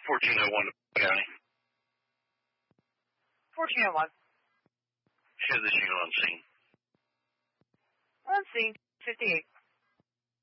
1401 County. 1401. Show this unit on scene. On scene, 58.